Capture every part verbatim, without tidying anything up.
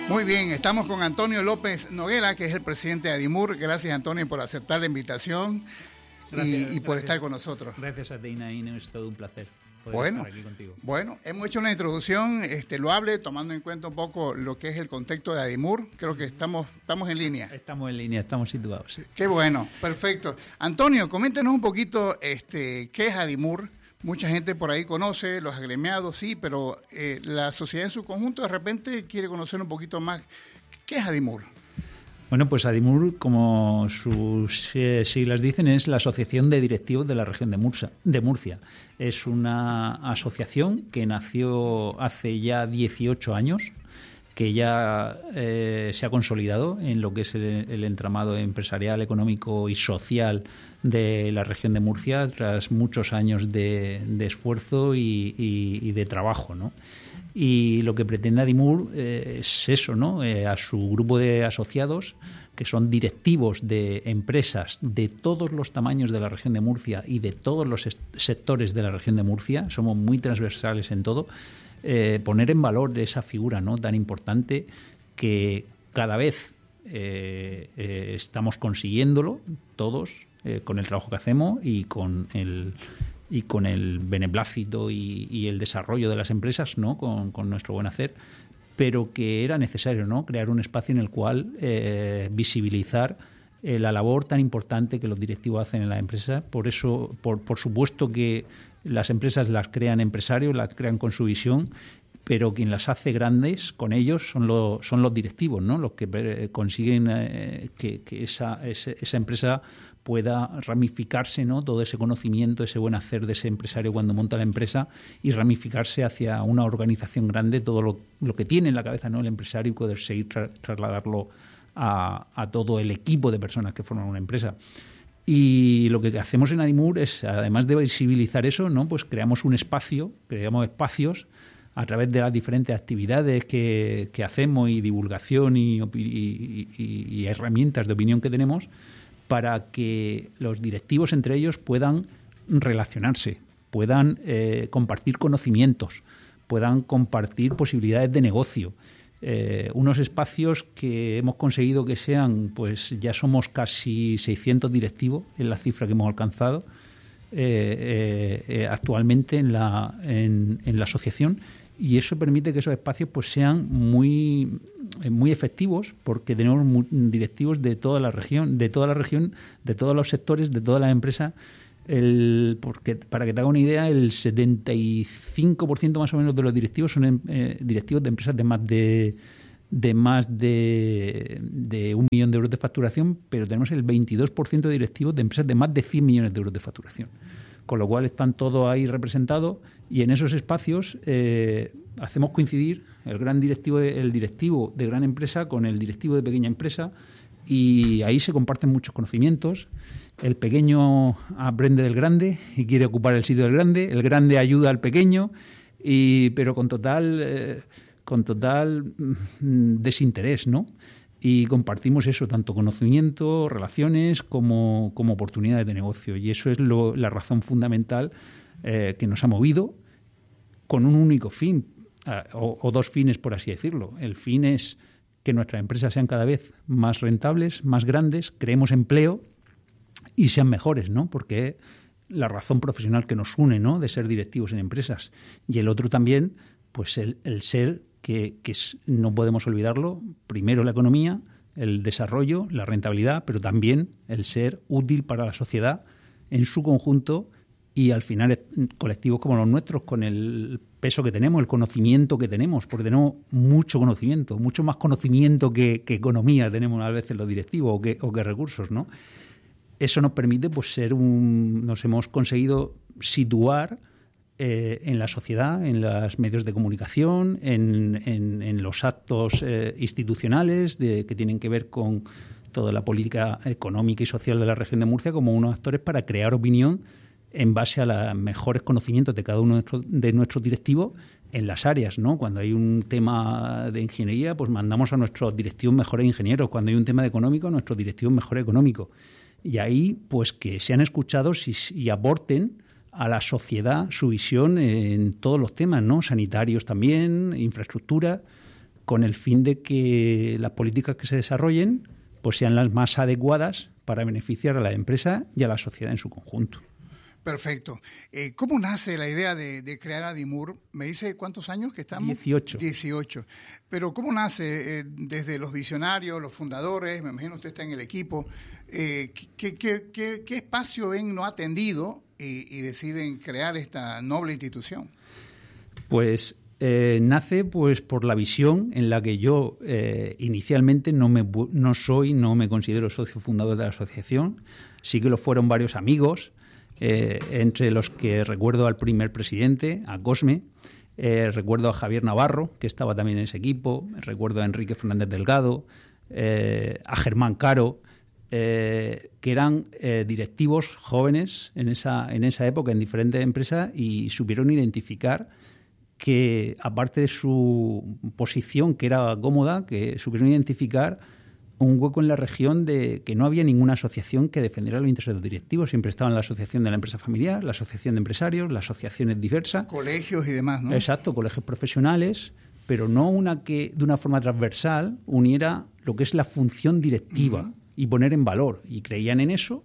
Muy bien, estamos con Antonio López Noguera, que es el presidente de Adimur. Gracias, Antonio, por aceptar la invitación gracias, y, y por gracias, estar con nosotros. Gracias a ti, Naín, es todo un placer poder bueno, estar aquí contigo. Bueno, hemos hecho una introducción este, loable, tomando en cuenta un poco lo que es el contexto de Adimur. Creo que estamos, estamos en línea. Estamos en línea, estamos situados. Sí. Qué bueno, perfecto. Antonio, coméntanos un poquito este, qué es Adimur. Mucha gente por ahí conoce, los agremiados, sí, pero eh, la sociedad en su conjunto de repente quiere conocer un poquito más. ¿Qué es Adimur? Bueno, pues Adimur, como sus eh, siglas dicen, es la Asociación de Directivos de la Región de Murcia. De Murcia. Es una asociación que nació hace ya dieciocho años, que ya eh, se ha consolidado en lo que es el, el entramado empresarial, económico y social de la región de Murcia tras muchos años de, de esfuerzo y, y, y de trabajo, ¿no? Y lo que pretende Adimur eh, es eso, ¿no? Eh, a su grupo de asociados, que son directivos de empresas de todos los tamaños de la región de Murcia y de todos los sectores de la región de Murcia, somos muy transversales en todo, eh, poner en valor esa figura, ¿no?, tan importante que cada vez eh, eh, estamos consiguiéndolo todos eh, con el trabajo que hacemos y con el y con el beneplácito y, y el desarrollo de las empresas, ¿no?, con, con nuestro buen hacer, pero que era necesario, ¿no?, crear un espacio en el cual eh, visibilizar eh, la labor tan importante que los directivos hacen en la empresa. Por eso, por, por supuesto que las empresas las crean empresarios, las crean con su visión, pero quien las hace grandes con ellos son, lo, son los directivos, ¿no?, los que eh, consiguen eh, que, que esa, ese, esa empresa pueda ramificarse, ¿no?, todo ese conocimiento, ese buen hacer de ese empresario cuando monta la empresa, y ramificarse hacia una organización grande, todo lo, lo que tiene en la cabeza, ¿no?, el empresario, y poder seguir tra- trasladarlo a, a todo el equipo de personas que forman una empresa. Y lo que hacemos en Adimur es, además de visibilizar eso, ¿no?, pues creamos un espacio, creamos espacios a través de las diferentes actividades que, que hacemos y divulgación y, y, y, y herramientas de opinión que tenemos, para que los directivos entre ellos puedan relacionarse, puedan eh, compartir conocimientos, puedan compartir posibilidades de negocio. Eh, unos espacios que hemos conseguido que sean, pues ya somos casi seiscientos directivos, es la cifra que hemos alcanzado eh, eh, actualmente en la, en, en la asociación, y eso permite que esos espacios pues sean muy muy efectivos, porque tenemos directivos de toda la región, de toda la región, de todos los sectores, de todas las empresas. El, porque para que te haga una idea, el setenta y cinco por ciento más o menos de los directivos son eh, directivos de empresas de más de de más de, de un millón de euros de facturación, pero tenemos el veintidós por ciento de directivos de empresas de más de cien millones de euros de facturación. Con lo cual están todos ahí representados, y en esos espacios eh, hacemos coincidir el gran directivo, de, el directivo de gran empresa con el directivo de pequeña empresa, y ahí se comparten muchos conocimientos. El pequeño aprende del grande y quiere ocupar el sitio del grande, el grande ayuda al pequeño, y, pero con total, eh, con total mm, desinterés, ¿no? Y compartimos eso, tanto conocimiento, relaciones, como, como oportunidades de negocio. Y eso es lo, la razón fundamental eh, que nos ha movido, con un único fin, eh, o, o dos fines, por así decirlo. El fin es que nuestras empresas sean cada vez más rentables, más grandes, creemos empleo y sean mejores, ¿no? Porque la razón profesional que nos une, ¿no?, de ser directivos en empresas. Y el otro también, pues el, el ser... que, que es, no podemos olvidarlo, primero la economía, el desarrollo, la rentabilidad, pero también el ser útil para la sociedad en su conjunto, y al final colectivos como los nuestros, con el peso que tenemos, el conocimiento que tenemos, porque tenemos mucho conocimiento, mucho más conocimiento que, que economía tenemos a veces los directivos, o que, o que recursos, ¿no? Eso nos permite, pues, ser un... Nos hemos conseguido situar Eh, en la sociedad, en los medios de comunicación, en, en, en los actos eh, institucionales de, que tienen que ver con toda la política económica y social de la región de Murcia, como unos actores para crear opinión en base a los mejores conocimientos de cada uno de nuestros, de nuestros directivos en las áreas, ¿no? Cuando hay un tema de ingeniería, pues mandamos a nuestros directivos mejores ingenieros. Cuando hay un tema de económico, a nuestros directivos mejores económicos. Y ahí, pues, que sean escuchados y, y aporten a la sociedad su visión en todos los temas, ¿no? Sanitarios también, infraestructura, con el fin de que las políticas que se desarrollen pues sean las más adecuadas para beneficiar a la empresa y a la sociedad en su conjunto. Perfecto. Eh, ¿Cómo nace la idea de, de crear Adimur? ¿Me dice cuántos años que estamos? dieciocho. dieciocho. Pero ¿cómo nace? Eh, desde los visionarios, los fundadores, me imagino usted está en el equipo. Eh, ¿qué, qué, qué, ¿Qué espacio ven no atendido y, y deciden crear esta noble institución? Pues eh, nace pues por la visión en la que yo eh, inicialmente no, me, no soy, no me considero socio fundador de la asociación. Sí que lo fueron varios amigos, Eh, entre los que recuerdo al primer presidente, a Cosme, eh, recuerdo a Javier Navarro, que estaba también en ese equipo, recuerdo a Enrique Fernández Delgado, eh, a Germán Caro, eh, que eran eh, directivos jóvenes en esa, en esa época en diferentes empresas y supieron identificar que, aparte de su posición, que era cómoda, que supieron identificar un hueco en la región de que no había ninguna asociación que defendiera los intereses de los directivos. Siempre estaban la asociación de la empresa familiar, la asociación de empresarios, las asociaciones diversas. Colegios y demás, ¿no? Exacto, colegios profesionales, pero no una que de una forma transversal uniera lo que es la función directiva uh-huh. y poner en valor. Y creían en eso.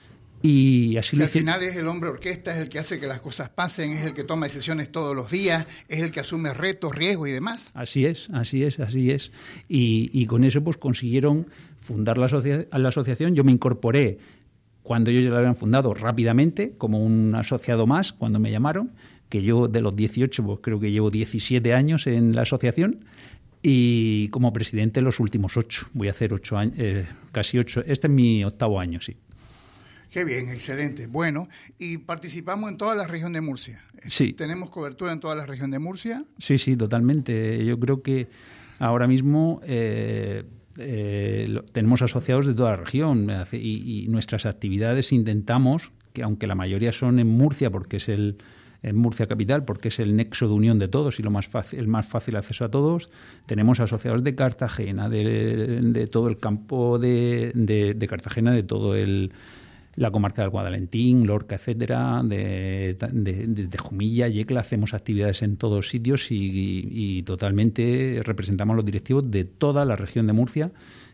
Y así que lo al hice... final es el hombre orquesta, es el que hace que las cosas pasen, es el que toma decisiones todos los días, es el que asume retos, riesgos y demás. Así es, así es, así es. Y, y con eso pues consiguieron fundar la, asocia- la asociación. Yo me incorporé cuando ellos ya la habían fundado rápidamente, como un asociado más, cuando me llamaron, que yo de los dieciocho pues creo que llevo diecisiete años en la asociación, y como presidente los últimos ocho. Voy a hacer ocho años, eh, casi ocho. Este es mi octavo año, sí. Qué bien, excelente. Bueno, y participamos en toda la región de Murcia. Sí. ¿Tenemos cobertura en toda la región de Murcia? Sí, sí, totalmente. Yo creo que ahora mismo eh, eh, lo, tenemos asociados de toda la región y, y nuestras actividades intentamos, que aunque la mayoría son en Murcia, porque es el en Murcia capital, porque es el nexo de unión de todos y lo más fácil, el más fácil acceso a todos, tenemos asociados de Cartagena, de, de todo el campo de, de, de Cartagena, de todo el la comarca del Guadalentín, Lorca, etcétera, de, de, de, de Jumilla, Yecla, hacemos actividades en todos sitios y, y, y totalmente representamos a los directivos de toda la región de Murcia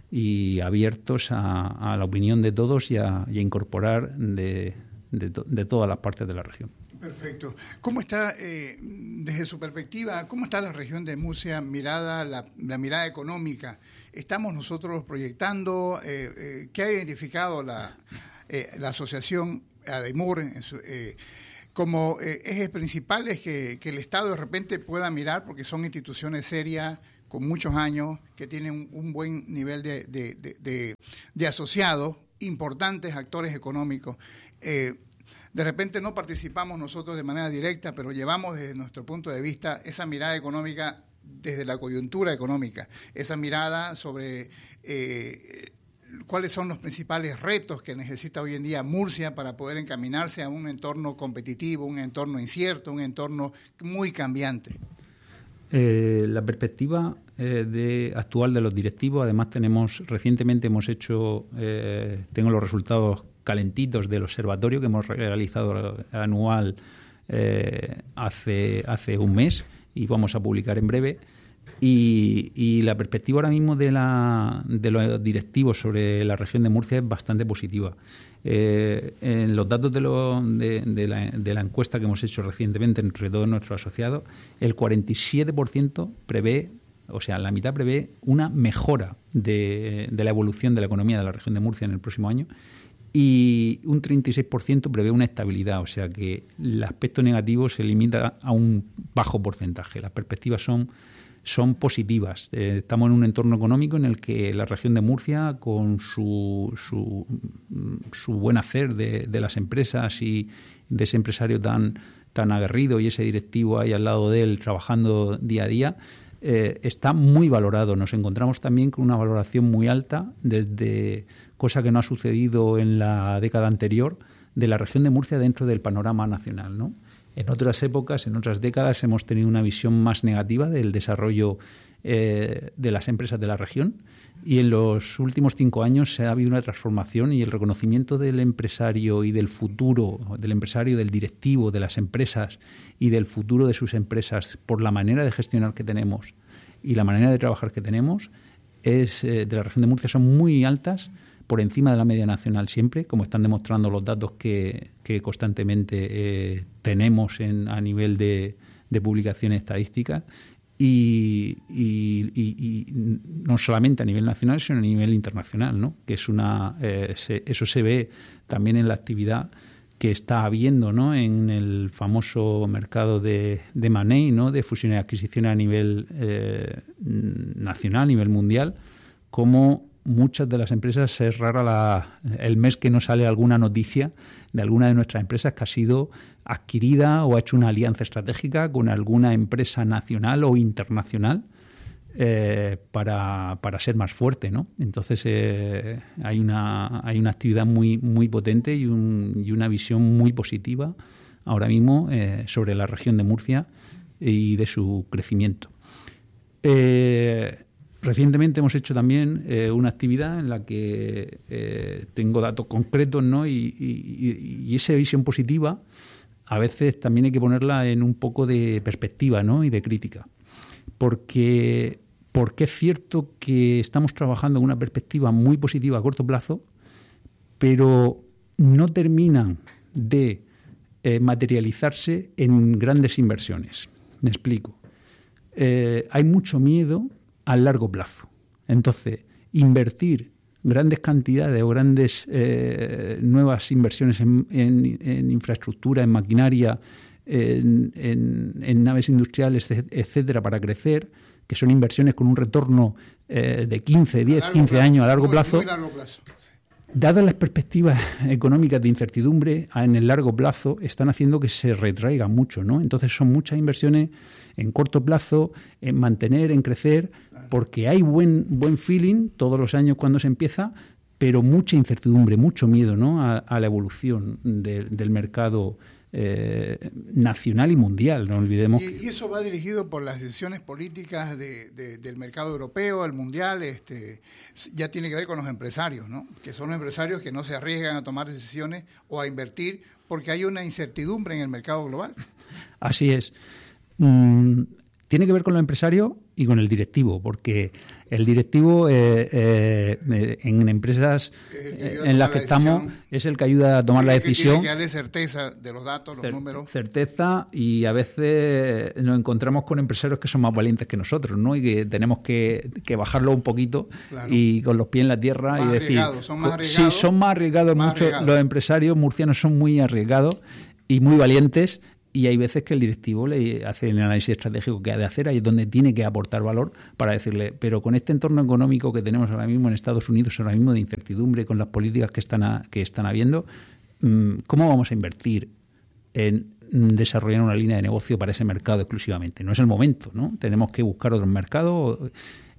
y abiertos a, a la opinión de todos y a, y a incorporar de, de, to, de todas las partes de la región. Perfecto. ¿Cómo está, eh, desde su perspectiva, cómo está la región de Murcia mirada, la, la mirada económica? ¿Estamos nosotros proyectando? Eh, eh, ¿Qué ha identificado la... Eh, la asociación Adimur en su, eh, como eh, ejes principales que, que el Estado de repente pueda mirar, porque son instituciones serias, con muchos años, que tienen un, un buen nivel de, de, de, de, de asociados, importantes actores económicos. Eh, de repente no participamos nosotros de manera directa, pero llevamos desde nuestro punto de vista esa mirada económica desde la coyuntura económica, esa mirada sobre... Eh, ¿cuáles son los principales retos que necesita hoy en día Murcia para poder encaminarse a un entorno competitivo, un entorno incierto, un entorno muy cambiante? Eh, la perspectiva eh, de, actual de los directivos, además tenemos, recientemente hemos hecho, eh, tengo los resultados calentitos del observatorio que hemos realizado anual eh, hace, hace un mes y vamos a publicar en breve. Y, y la perspectiva ahora mismo de, la, de los directivos sobre la región de Murcia es bastante positiva. Eh, en los datos de, lo, de, de, la, de la encuesta que hemos hecho recientemente entre todos nuestros asociados, el cuarenta y siete por ciento prevé, o sea, la mitad prevé una mejora de, de la evolución de la economía de la región de Murcia en el próximo año y un treinta y seis por ciento prevé una estabilidad, o sea que el aspecto negativo se limita a un bajo porcentaje. Las perspectivas son... son positivas. Eh, estamos en un entorno económico en el que la región de Murcia, con su, su, su buen hacer de, de las empresas y de ese empresario tan, tan aguerrido y ese directivo ahí al lado de él trabajando día a día, eh, está muy valorado. Nos encontramos también con una valoración muy alta, desde cosa que no ha sucedido en la década anterior, de la región de Murcia dentro del panorama nacional, ¿no? En otras épocas, en otras décadas, hemos tenido una visión más negativa del desarrollo eh, de las empresas de la región y en los últimos cinco años se ha habido una transformación y el reconocimiento del empresario y del futuro, del empresario, del directivo de las empresas y del futuro de sus empresas por la manera de gestionar que tenemos y la manera de trabajar que tenemos es eh, de la región de Murcia son muy altas, por encima de la media nacional siempre, como están demostrando los datos que, que constantemente eh, tenemos en, a nivel de, de publicaciones estadísticas, y, y, y, y no solamente a nivel nacional, sino a nivel internacional, ¿no? Que es una eh, se, eso se ve también en la actividad que está habiendo, ¿no? En el famoso mercado de, de M and A, ¿no? De fusiones y adquisiciones a nivel eh, nacional, a nivel mundial, como muchas de las empresas es rara la, el mes que no sale alguna noticia de alguna de nuestras empresas que ha sido adquirida o ha hecho una alianza estratégica con alguna empresa nacional o internacional eh, para, para ser más fuerte, ¿no? Entonces eh, hay una hay una actividad muy muy potente y, un, y una visión muy positiva ahora mismo eh, sobre la región de Murcia y de su crecimiento. Eh, Recientemente hemos hecho también eh, una actividad en la que eh, tengo datos concretos, ¿no? Y, y, y esa visión positiva a veces también hay que ponerla en un poco de perspectiva, ¿no? Y de crítica. Porque, porque es cierto que estamos trabajando en una perspectiva muy positiva a corto plazo, pero no terminan de eh, materializarse en grandes inversiones. Me explico. Eh, hay mucho miedo a largo plazo. Entonces, invertir grandes cantidades o grandes eh, nuevas inversiones en, en, en infraestructura, en maquinaria, en, en, en naves industriales, etcétera, para crecer, que son inversiones con un retorno eh, de quince, diez, quince plazo, años a largo muy, plazo, muy largo plazo. Dadas las perspectivas económicas de incertidumbre en el largo plazo, están haciendo que se retraiga mucho, ¿no? Entonces son muchas inversiones en corto plazo, en mantener, en crecer, porque hay buen buen feeling todos los años cuando se empieza, pero mucha incertidumbre, mucho miedo, ¿no? a, a la evolución de, del mercado eh, nacional y mundial, no olvidemos. Y, y eso va dirigido por las decisiones políticas de, de, del mercado europeo, el mundial, este, ya tiene que ver con los empresarios, ¿no? Que son los empresarios que no se arriesgan a tomar decisiones o a invertir porque hay una incertidumbre en el mercado global. Así es. Mm, tiene que ver con los empresarios y con el directivo, porque el directivo eh, eh, en empresas eh, en las que la estamos es el que ayuda a tomar la decisión. Tiene que darle certeza de los datos, los Cer- números. Certeza, y a veces nos encontramos con empresarios que son más valientes que nosotros, ¿no? Y que tenemos que, que bajarlo un poquito, claro, y con los pies en la tierra más y decir... Son más arriesgados. Sí, son más arriesgados. Más muchos arriesgados. Los empresarios murcianos son muy arriesgados y muy valientes. Y hay veces que el directivo le hace el análisis estratégico que ha de hacer, ahí es donde tiene que aportar valor para decirle, pero con este entorno económico que tenemos ahora mismo en Estados Unidos, ahora mismo de incertidumbre, con las políticas que están a, que están habiendo, ¿cómo vamos a invertir en desarrollar una línea de negocio para ese mercado exclusivamente? No es el momento, ¿no? Tenemos que buscar otros mercados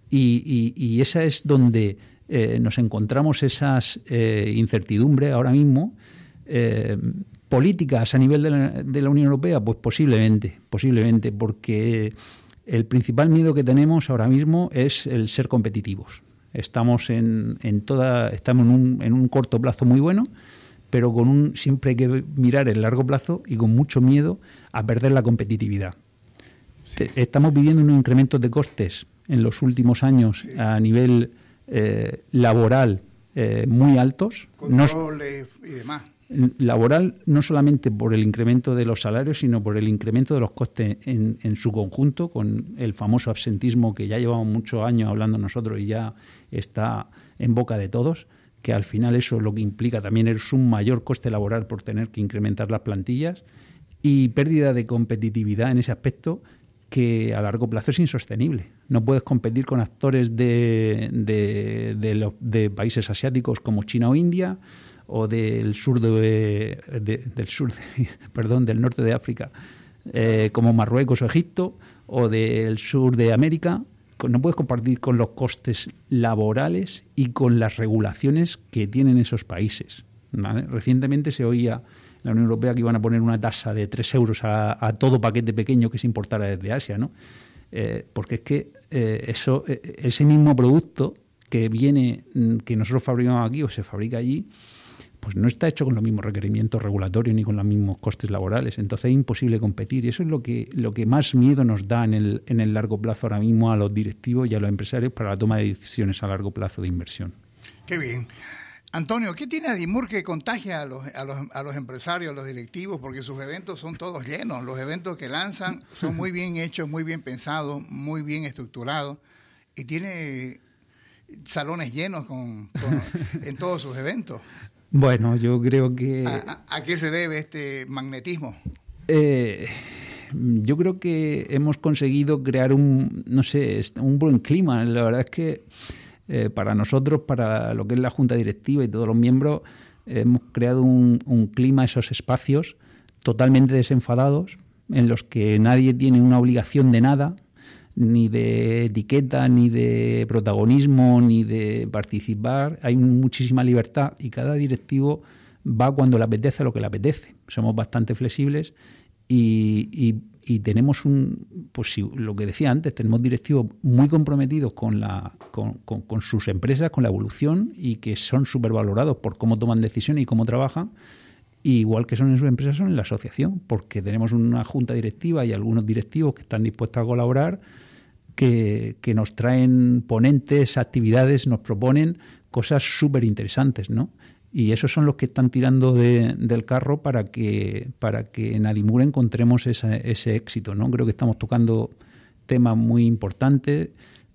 y, y, y esa es donde eh, nos encontramos esas eh, incertidumbres ahora mismo. Eh, políticas a nivel de la, de la Unión Europea, pues posiblemente, posiblemente, porque el principal miedo que tenemos ahora mismo es el ser competitivos. Estamos en, en toda, estamos en un, en un corto plazo muy bueno, pero con un siempre hay que mirar el largo plazo y con mucho miedo a perder la competitividad. Sí. Estamos viviendo unos incrementos de costes en los últimos años, sí, a nivel eh, laboral eh, muy altos. Controles no, y demás. Laboral, no solamente por el incremento de los salarios, sino por el incremento de los costes en, en su conjunto, con el famoso absentismo que ya llevamos muchos años hablando nosotros y ya está en boca de todos, que al final eso lo que implica también es un mayor coste laboral por tener que incrementar las plantillas y pérdida de competitividad en ese aspecto que a largo plazo es insostenible. No puedes competir con actores de, de, de, los, de países asiáticos como China o India, o del sur de, de, del sur de, perdón del norte de África eh, como Marruecos o Egipto, o del sur de América. No puedes compartir con los costes laborales y con las regulaciones que tienen esos países, ¿vale? Recientemente se oía en la Unión Europea que iban a poner una tasa de tres euros a, a todo paquete pequeño que se importara desde Asia, ¿no? Eh, porque es que eh, eso, eh, ese mismo producto que viene, que nosotros fabricamos aquí o se fabrica allí, pues no está hecho con los mismos requerimientos regulatorios ni con los mismos costes laborales. Entonces es imposible competir y eso es lo que, lo que más miedo nos da en el, en el largo plazo ahora mismo a los directivos y a los empresarios para la toma de decisiones a largo plazo de inversión. Qué bien. Antonio, ¿qué tiene Adimur que contagia a los, a los, a los empresarios, a los directivos? Porque sus eventos son todos llenos. Los eventos que lanzan son muy bien hechos, muy bien pensados, muy bien estructurados y tiene salones llenos con, con, en todos sus eventos. Bueno, yo creo que... ¿A, a, a qué se debe este magnetismo? Eh, yo creo que hemos conseguido crear un, no sé, un buen clima. La verdad es que eh, para nosotros, para lo que es la Junta Directiva y todos los miembros, eh, hemos creado un, un clima, esos espacios totalmente desenfadados, en los que nadie tiene una obligación de nada, ni de etiqueta, ni de protagonismo, ni de participar. Hay muchísima libertad y cada directivo va cuando le apetece a lo que le apetece. Somos bastante flexibles y, y, y tenemos un, pues sí, lo que decía antes, tenemos directivos muy comprometidos con, la, con, con, con sus empresas, con la evolución y que son súper valorados por cómo toman decisiones y cómo trabajan. Y igual que son en sus empresas, son en la asociación, porque tenemos una junta directiva y algunos directivos que están dispuestos a colaborar, que, que nos traen ponentes, actividades, nos proponen cosas súper interesantes, ¿no? Y esos son los que están tirando de, del carro para que, para que en Adimur encontremos esa, ese éxito, ¿no? Creo que estamos tocando temas muy importantes,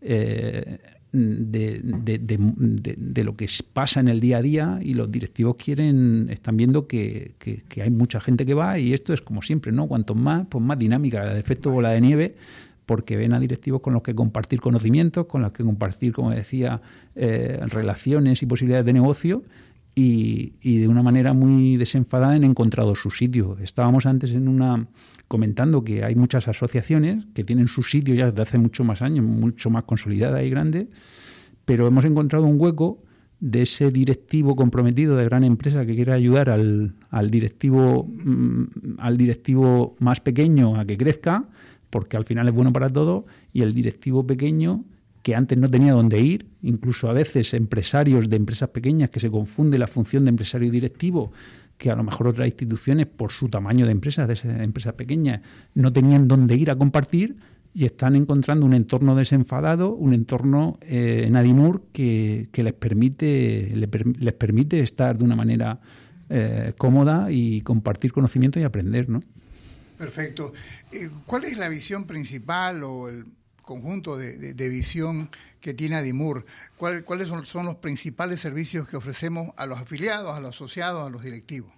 eh, De, de, de, de, de lo que pasa en el día a día y los directivos quieren, están viendo que, que, que hay mucha gente que va y esto es como siempre, ¿no? Cuanto más, pues más dinámica, el efecto bola de nieve, porque ven a directivos con los que compartir conocimientos, con los que compartir, como decía, eh, relaciones y posibilidades de negocio y, y de una manera muy desenfadada han encontrado su sitio. Estábamos antes en una... comentando que hay muchas asociaciones que tienen su sitio ya desde hace mucho más años, mucho más consolidada y grande, pero hemos encontrado un hueco de ese directivo comprometido de gran empresa que quiere ayudar al, al directivo mmm, al directivo más pequeño a que crezca, porque al final es bueno para todos, y el directivo pequeño que antes no tenía dónde ir, incluso a veces empresarios de empresas pequeñas que se confunde la función de empresario y directivo, que a lo mejor otras instituciones, por su tamaño de empresas, de esas empresas pequeñas, no tenían dónde ir a compartir y están encontrando un entorno desenfadado, un entorno eh, en Adimur que, que les permite les, les permite estar de una manera eh, cómoda y compartir conocimiento y aprender, ¿no? Perfecto. Eh, ¿Cuál es la visión principal o el conjunto de, de, de visión que tiene Adimur? ¿Cuál, ¿Cuáles son, son los principales servicios que ofrecemos a los afiliados, a los asociados, a los directivos?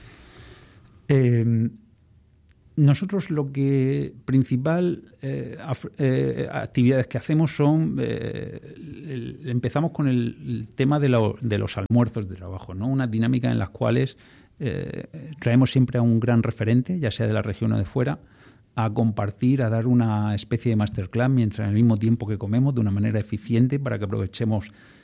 Eh, nosotros lo que principal eh, af, eh, actividades que hacemos son eh, el, empezamos con el, el tema de, lo, de los almuerzos de trabajo, ¿no? Una dinámica en las cuales eh, traemos siempre a un gran referente, ya sea de la región o de fuera, a compartir, a dar una especie de masterclass mientras al mismo tiempo que comemos de una manera eficiente para que aprovechemos